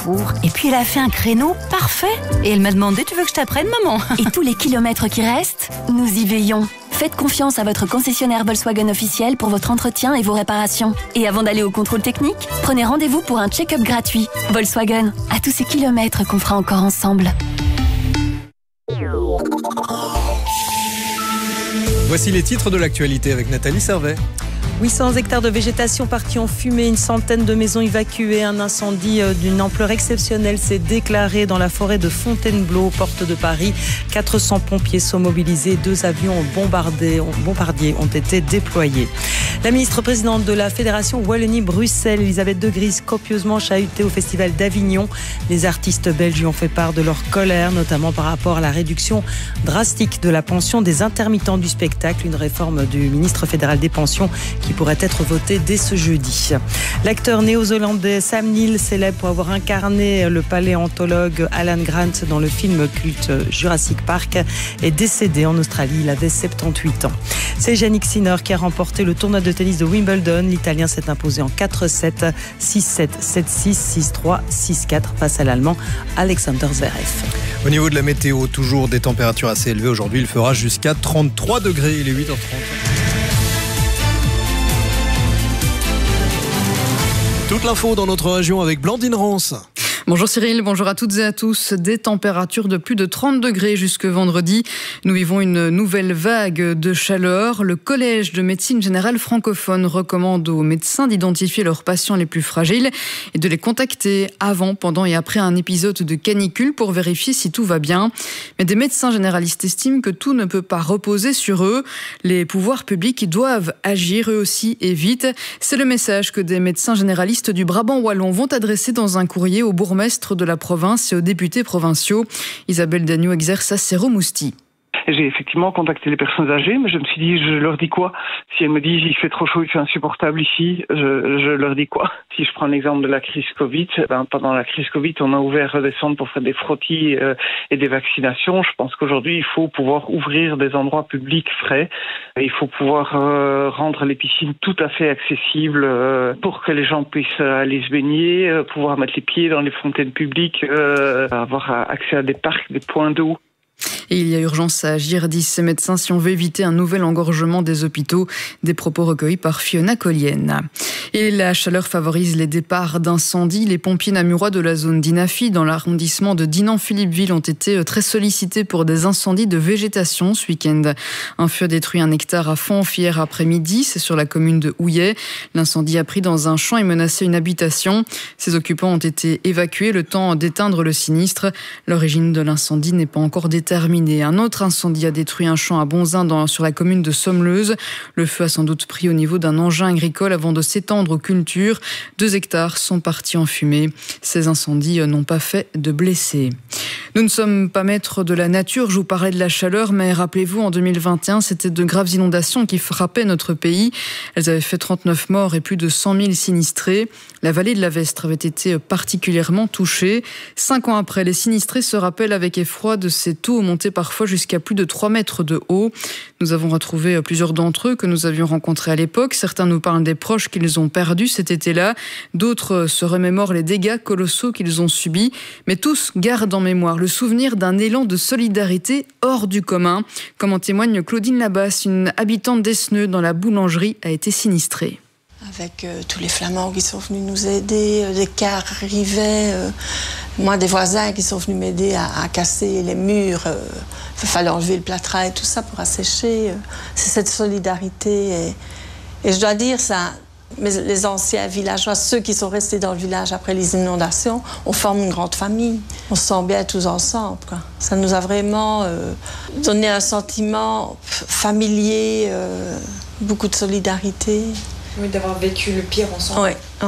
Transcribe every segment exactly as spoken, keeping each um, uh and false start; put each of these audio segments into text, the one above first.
four. Et puis elle a fait un créneau parfait. Et elle m'a demandé, tu veux que je t'apprenne, maman? Et tous les kilomètres qui restent, nous y veillons. Faites confiance à votre concessionnaire Volkswagen officiel pour votre entretien et vos réparations. Et avant d'aller au contrôle technique, prenez rendez-vous pour un check-up gratuit. Volkswagen, à tous ces kilomètres qu'on fera encore ensemble. Voici les titres de l'actualité avec Nathalie Servet. huit cents hectares de végétation partis en fumée, une centaine de maisons évacuées. Un incendie d'une ampleur exceptionnelle s'est déclaré dans la forêt de Fontainebleau, porte de Paris. quatre cents pompiers sont mobilisés, deux avions bombardés, bombardiers ont été déployés. La ministre-présidente de la Fédération Wallonie-Bruxelles, Elisabeth de Gries, copieusement chahutée au Festival d'Avignon. Les artistes belges lui ont fait part de leur colère, notamment par rapport à la réduction drastique de la pension des intermittents du spectacle, une réforme du ministre fédéral des pensions qui pourrait être voté dès ce jeudi. L'acteur néo-zélandais Sam Neill, célèbre pour avoir incarné le paléontologue Alan Grant dans le film culte Jurassic Park, est décédé en Australie. Il avait soixante-dix-huit ans. C'est Jannik Sinner qui a remporté le tournoi de tennis de Wimbledon. L'Italien s'est imposé en quatre sept, six sept, sept six, six trois, six quatre face à l'Allemand Alexander Zverev. Au niveau de la météo, toujours des températures assez élevées. Aujourd'hui, il fera jusqu'à trente-trois degrés. Il est huit heures trente. Toute l'info dans notre région avec Blandine Rance. Bonjour Cyril, bonjour à toutes et à tous. Des températures de plus de trente degrés jusque vendredi. Nous vivons une nouvelle vague de chaleur. Le Collège de médecine générale francophone recommande aux médecins d'identifier leurs patients les plus fragiles et de les contacter avant, pendant et après un épisode de canicule pour vérifier si tout va bien. Mais des médecins généralistes estiment que tout ne peut pas reposer sur eux. Les pouvoirs publics doivent agir eux aussi et vite. C'est le message que des médecins généralistes du Brabant wallon vont adresser dans un courrier au bourgmestre de la province et aux députés provinciaux. Isabelle Dagnou exerce à Serromousti. J'ai effectivement contacté les personnes âgées, mais je me suis dit, je leur dis quoi? Si elles me disent, il fait trop chaud, il fait insupportable ici, je, je leur dis quoi? Si je prends l'exemple de la crise Covid, ben, pendant la crise Covid, on a ouvert des centres pour faire des frottis euh, et des vaccinations. Je pense qu'aujourd'hui, il faut pouvoir ouvrir des endroits publics frais. Il faut pouvoir euh, rendre les piscines tout à fait accessibles euh, pour que les gens puissent aller se baigner, euh, pouvoir mettre les pieds dans les fontaines publiques, euh, avoir accès à des parcs, des points d'eau. Et il y a urgence à agir, disent ces médecins, si on veut éviter un nouvel engorgement des hôpitaux. Des propos recueillis par Fiona Collienne. Et la chaleur favorise les départs d'incendie. Les pompiers namurois de la zone d'Inafi, dans l'arrondissement de Dinan-Philippeville, ont été très sollicités pour des incendies de végétation ce week-end. Un feu a détruit un hectare à Fonf hier après-midi, c'est sur la commune de Houillet. L'incendie a pris dans un champ et menacé une habitation. Ses occupants ont été évacués, le temps d'éteindre le sinistre. L'origine de l'incendie n'est pas encore déterminée. Un autre incendie a détruit un champ à Bonzin dans, sur la commune de Sommeleuse. Le feu a sans doute pris au niveau d'un engin agricole avant de s'étendre aux cultures. Deux hectares sont partis en fumée. Ces incendies n'ont pas fait de blessés. Nous ne sommes pas maîtres de la nature. Je vous parlais de la chaleur, mais rappelez-vous, en deux mille vingt et un, c'était de graves inondations qui frappaient notre pays. Elles avaient fait trente-neuf morts et plus de cent mille sinistrés. La vallée de la Vestre avait été particulièrement touchée. Cinq ans après, les sinistrés se rappellent avec effroi de ces taux montés parfois jusqu'à plus de trois mètres de haut. Nous avons retrouvé plusieurs d'entre eux que nous avions rencontrés à l'époque. Certains nous parlent des proches qu'ils ont perdus cet été-là. D'autres se remémorent les dégâts colossaux qu'ils ont subis. Mais tous gardent en mémoire le souvenir d'un élan de solidarité hors du commun. Comme en témoigne Claudine Labasse, une habitante d'Esneux dans la boulangerie a été sinistrée. Avec euh, tous les Flamands qui sont venus nous aider, euh, des cars arrivaient, euh, moi des voisins qui sont venus m'aider à, à casser les murs, euh, il fallait enlever le plâtras et tout ça pour assécher. Euh, c'est cette solidarité et, et je dois dire ça, mais les anciens villageois, ceux qui sont restés dans le village après les inondations, on forme une grande famille. On se sent bien tous ensemble, quoi. Ça nous a vraiment euh, donné un sentiment familier, euh, beaucoup de solidarité. Oui, d'avoir vécu le pire ensemble. Oui, oui.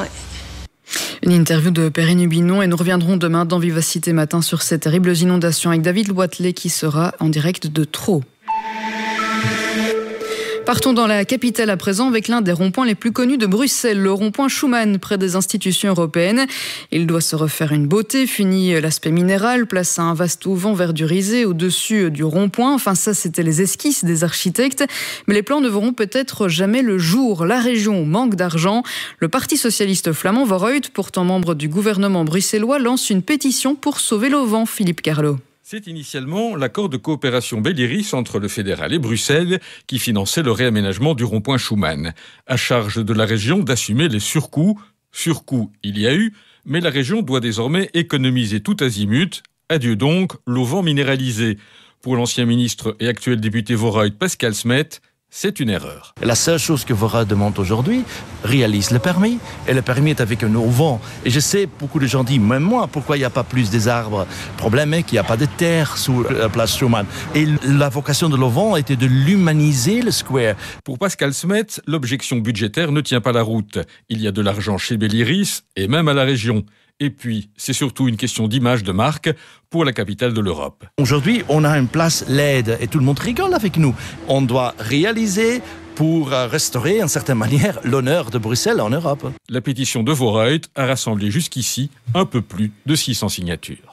Une interview de Perrine Hubinon et nous reviendrons demain dans Vivacité Matin sur ces terribles inondations avec David Loitelet qui sera en direct de Traux. Partons dans la capitale à présent avec l'un des ronds-points les plus connus de Bruxelles, le rond-point Schuman, près des institutions européennes. Il doit se refaire une beauté, fini l'aspect minéral, place un vaste auvent verdurisé au-dessus du rond-point. Enfin, ça, c'était les esquisses des architectes. Mais les plans ne verront peut-être jamais le jour. La région manque d'argent. Le Parti socialiste flamand Vooruit, pourtant membre du gouvernement bruxellois, lance une pétition pour sauver l'auvent. Philippe Carlo. C'est initialement l'accord de coopération Bell'iris entre le fédéral et Bruxelles qui finançait le réaménagement du rond-point Schuman. À charge de la région d'assumer les surcoûts. Surcoûts, il y a eu, mais la région doit désormais économiser tout azimut. Adieu donc l'auvent minéralisé. Pour l'ancien ministre et actuel député Vooruit Pascal Smet, c'est une erreur. La seule chose que Vooruit demande aujourd'hui, réalise le permis. Et le permis est avec un auvent. Et je sais, beaucoup de gens disent, même moi, pourquoi il n'y a pas plus des arbres? Le problème est qu'il n'y a pas de terre sous la place Schuman. Et la vocation de l'auvent était de l'humaniser, le square. Pour Pascal Smet, l'objection budgétaire ne tient pas la route. Il y a de l'argent chez Bell'iris et même à la région. Et puis, c'est surtout une question d'image de marque pour la capitale de l'Europe. Aujourd'hui, on a une place laide et tout le monde rigole avec nous. On doit réaliser pour restaurer, en certaine manière, l'honneur de Bruxelles en Europe. La pétition de Vooruit a rassemblé jusqu'ici un peu plus de six cents signatures.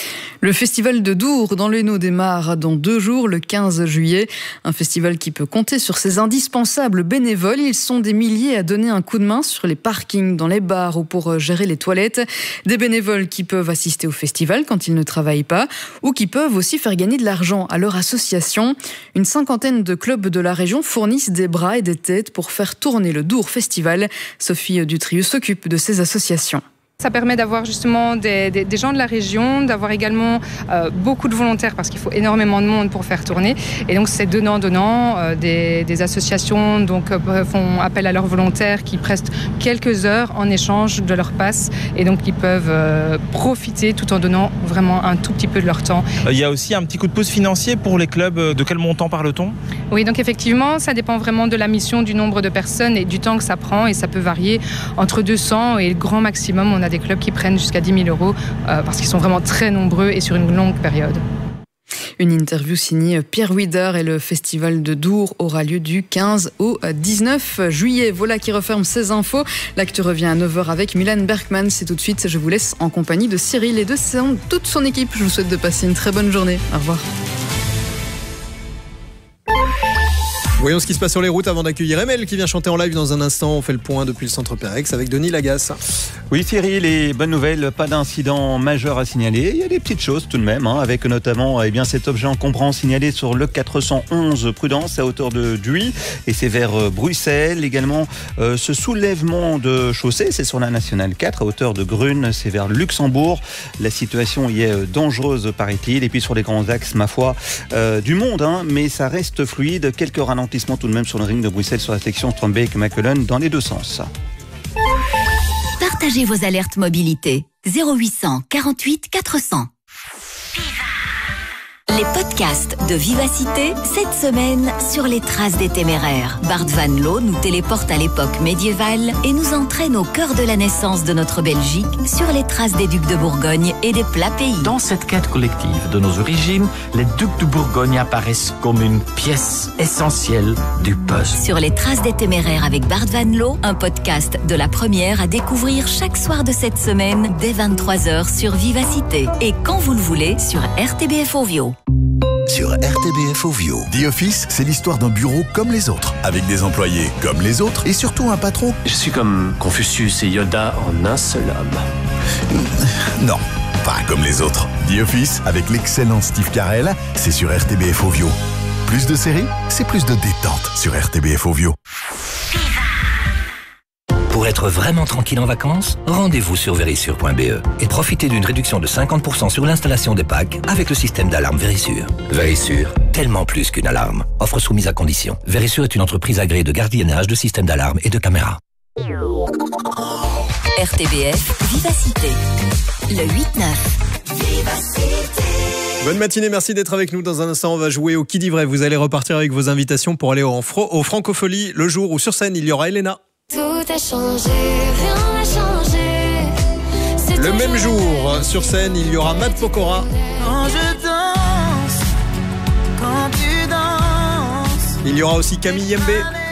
Le festival de Dour dans l'Hainaut démarre dans deux jours, le quinze juillet. Un festival qui peut compter sur ses indispensables bénévoles. Ils sont des milliers à donner un coup de main sur les parkings, dans les bars ou pour gérer les toilettes. Des bénévoles qui peuvent assister au festival quand ils ne travaillent pas ou qui peuvent aussi faire gagner de l'argent à leur association. Une cinquantaine de clubs de la région fournissent des bras et des têtes pour faire tourner le Dour Festival. Sophie Dutrieux s'occupe de ces associations. Ça permet d'avoir justement des, des, des gens de la région, d'avoir également euh, beaucoup de volontaires parce qu'il faut énormément de monde pour faire tourner. Et donc c'est donnant-donnant. Euh, des, des associations donc, euh, font appel à leurs volontaires qui prestent quelques heures en échange de leur passe. Et donc ils peuvent euh, profiter tout en donnant vraiment un tout petit peu de leur temps. Il y a aussi un petit coup de pouce financier pour les clubs. De quel montant parle-t-on ? Oui, donc effectivement, ça dépend vraiment de la mission, du nombre de personnes et du temps que ça prend. Et ça peut varier entre deux cents et le grand maximum. On a des clubs qui prennent jusqu'à dix mille euros euh, parce qu'ils sont vraiment très nombreux et sur une longue période. Une interview signée Pierre Huidard et le festival de Dour aura lieu du quinze au dix-neuf juillet. Voilà qui referme ces infos. L'actu revient à neuf heures avec Milan Bergman. C'est tout de suite, je vous laisse en compagnie de Cyril et de toute son équipe. Je vous souhaite de passer une très bonne journée. Au revoir. Voyons ce qui se passe sur les routes avant d'accueillir Emel qui vient chanter en live dans un instant. On fait le point depuis le centre Pérex avec Denis Lagasse. Oui Thierry, les bonnes nouvelles, pas d'incident majeur à signaler. Il y a des petites choses tout de même, hein, avec notamment eh bien, cet objet encombrant signalé sur le quatre cent onze Prudence à hauteur de Duy et c'est vers Bruxelles. Également euh, ce soulèvement de chaussée, c'est sur la Nationale quatre à hauteur de Grune, c'est vers Luxembourg. La situation y est dangereuse paraît-il. Et puis sur les grands axes, ma foi, euh, du monde, hein, mais ça reste fluide. Quelques ralentissements tout de même sur le ring de Bruxelles sur la section Strombeek-Mackelen dans les deux sens. Partagez vos alertes mobilité. zéro huit cent quarante-huit quatre cents. Les podcasts de Vivacité, cette semaine, sur les traces des téméraires. Bart Van Loo nous téléporte à l'époque médiévale et nous entraîne au cœur de la naissance de notre Belgique, sur les traces des ducs de Bourgogne et des plats pays. Dans cette quête collective de nos origines, les ducs de Bourgogne apparaissent comme une pièce essentielle du puzzle. Sur les traces des téméraires avec Bart Van Loo, un podcast de la première à découvrir chaque soir de cette semaine, dès vingt-trois heures sur Vivacité. Et quand vous le voulez, sur R T B F Ovio. Sur R T B F Ovio. The Office, c'est l'histoire d'un bureau comme les autres, avec des employés comme les autres et surtout un patron. Je suis comme Confucius et Yoda en un seul homme. Non, pas comme les autres. The Office, avec l'excellent Steve Carell, c'est sur R T B F Ovio. Plus de séries, c'est plus de détente sur R T B F Ovio. Pour être vraiment tranquille en vacances, rendez-vous sur Verisure point B E et profitez d'une réduction de cinquante pour cent sur l'installation des packs avec le système d'alarme Verisure. Verisure, tellement plus qu'une alarme. Offre soumise à condition. Verisure est une entreprise agréée de gardiennage de systèmes d'alarme et de caméras. R T B F Vivacité, le huit neuf. Vivacité. Bonne matinée, merci d'être avec nous. Dans un instant, on va jouer au Qui dit vrai. Vous allez repartir avec vos invitations pour aller au, au Francophonie, le jour où sur scène, il y aura Elena. Tout a changé, rien n'a changé. C'est le même jour, sur scène, il y aura Matt Pokora. Quand je danse, quand tu danses, Il y aura aussi Camille Yembe.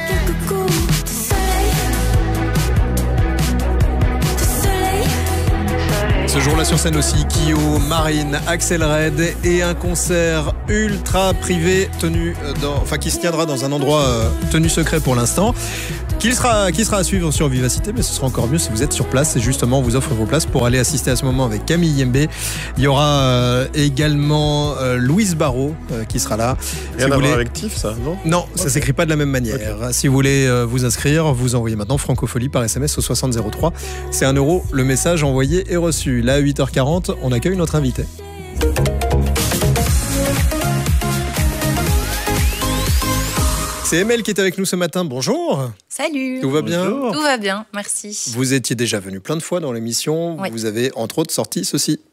Ce jour-là sur scène aussi, Kyo, Marine, Axel Red et un concert ultra privé tenu dans, enfin qui se tiendra dans un endroit euh, tenu secret pour l'instant. Qui sera, qui sera à suivre sur Vivacité, mais ce sera encore mieux si vous êtes sur place. Et justement, on vous offre vos places pour aller assister à ce moment avec Camille Yembe. Il y aura euh, également euh, Louise Barrault euh, qui sera là. Rien si à vous voir voulez... avec Tiff, ça, non? Non, ça okay. s'écrit pas de la même manière. Okay. Si vous voulez euh, vous inscrire, vous envoyez maintenant Francophonie par S M S au soixante zéro trois. C'est un euro, le message envoyé est reçu. Là, à huit heures quarante, on accueille notre invité. C'est Emelle qui est avec nous ce matin. Bonjour. Salut. Tout va bien? Tout va bien, merci. Vous étiez déjà venu plein de fois dans l'émission. Oui. Vous avez entre autres sorti ceci.